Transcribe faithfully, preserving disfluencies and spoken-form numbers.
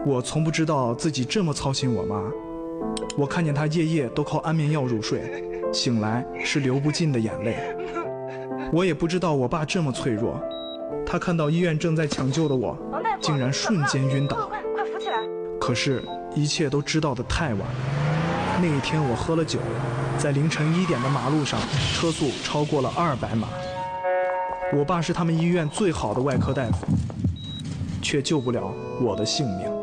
我从不知道自己这么操心我妈。我看见她夜夜都靠安眠药入睡，醒来是流不尽的眼泪。我也不知道我爸这么脆弱，他看到医院正在抢救的我，竟然瞬间晕倒。 快快扶起来！ 可是，一切都知道得太晚。那一天我喝了酒，在凌晨一点的马路上，车速超过了二百码。我爸是他们医院最好的外科大夫，却救不了我的性命。